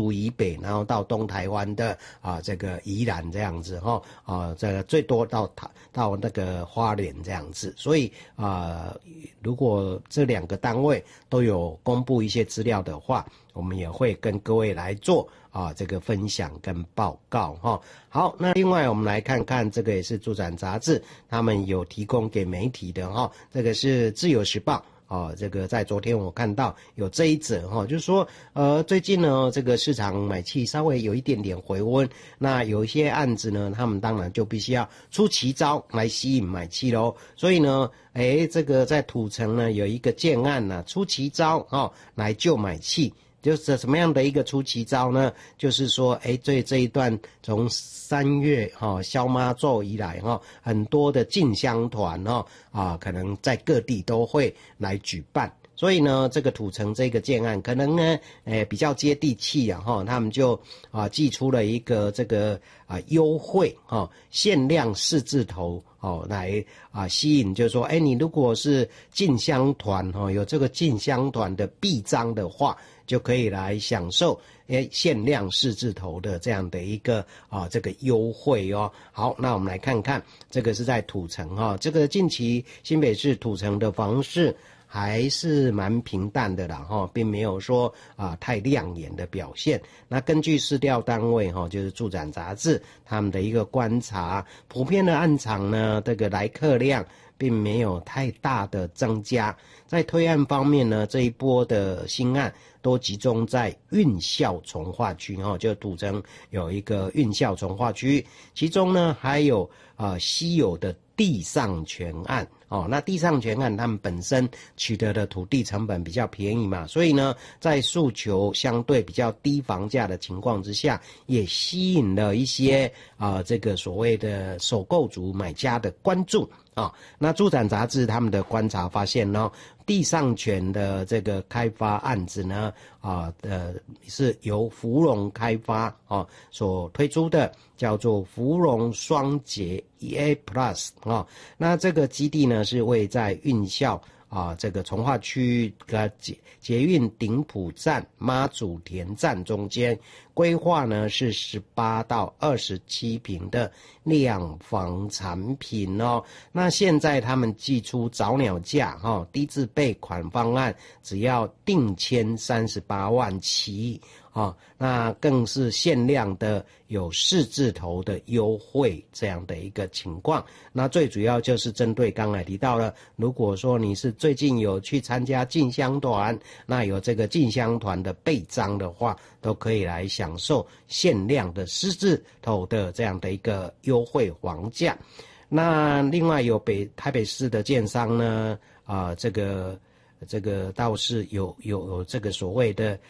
竹以北，然后到东台湾的这个宜兰这样子这个最多到那个花莲这样子。所以如果这2个单位都有公布一些资料的话，我们也会跟各位来做这个分享跟报告好，那另外我们来看看，这个也是助展杂志他们有提供给媒体的这个是自由时报这个在昨天我看到有这一则就是说最近呢这个市场买气稍微有一点点回温，那有一些案子呢他们当然就必须要出奇招来吸引买气咯。所以呢这个在土城呢有一个建案呢出奇招来救买气。就是什么样的一个出奇招呢？就是说这一段从3月消妈咒以来很多的进香团可能在各地都会来举办。所以呢这个土城这个建案可能呢比较接地气他们就寄出了一个这个优惠限量4字头来吸引，就是说你如果是进香团有这个进香团的臂章的话，就可以来享受限量4字头的这样的一个这个优惠好，那我们来看看，这个是在土城这个近期新北市土城的房市还是蛮平淡的啦并没有说太亮眼的表现。那根据市调单位就是助展杂志他们的一个观察，普遍的案场呢这个来客量并没有太大的增加。在推案方面呢，这一波的新案都集中在运校重划区就土城有一个运校重划区，其中呢还有稀有的地上权案那地上权案他们本身取得的土地成本比较便宜嘛，所以呢在诉求相对比较低房价的情况之下，也吸引了一些这个所谓的首购族买家的关注那助展杂志他们的观察发现地上权的这个开发案子呢是由福隆开发所推出的，叫做福隆双捷 EA Plus 那这个基地呢是位在运校这个从化区捷运顶埔站妈祖田站中间，规划呢是18到27坪的两房产品那现在他们寄出早鸟价低自备款方案只要定签38万起那更是限量的有4字头的优惠这样的一个情况。那最主要就是针对刚才提到了，如果说你是最近有去参加进香团，那有这个进香团的背章的话，都可以来享受限量的4字头的这样的一个优惠房价。那另外有台北市的建商呢这个倒是有这个所谓的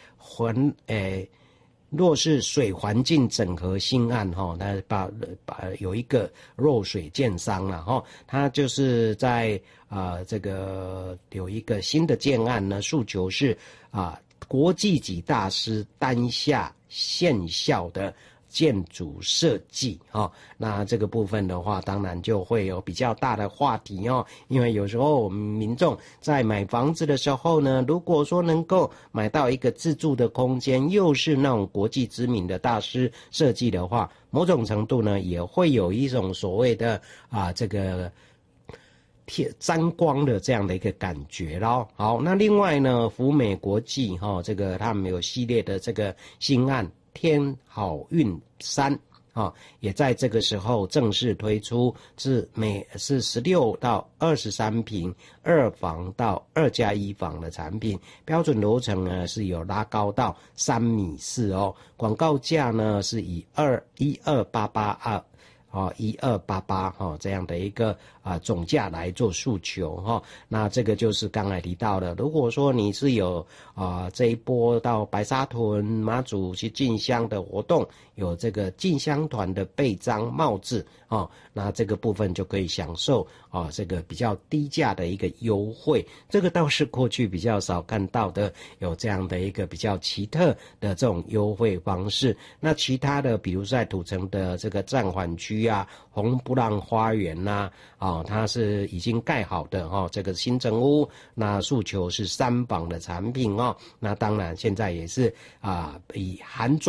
若是水环境整合新案那把有一个弱水建商啦他就是在这个有一个新的建案呢，诉求是国际级大师丹下现效的建筑设计那这个部分的话当然就会有比较大的话题因为有时候我们民众在买房子的时候呢，如果说能够买到一个自住的空间，又是那种国际知名的大师设计的话，某种程度呢也会有一种所谓的这个沾光的这样的一个感觉咯。好，那另外呢福美国际这个他们有系列的这个新案天好运3也在这个时候正式推出，是16到23坪2房到2+1房的产品，标准楼层呢是有拉高到3.4米广告价呢是以128821288这样的一个总价来做诉求那这个就是刚才提到的，如果说你是有这一波到白沙屯妈祖去进香的活动，有这个进香团的背章帽子那这个部分就可以享受这个比较低价的一个优惠，这个倒是过去比较少看到的，有这样的一个比较奇特的这种优惠方式。那其他的比如在土城的这个暂缓区红不让花园它是已经盖好的这个新成屋，那诉求是3房的产品那当然现在也是以含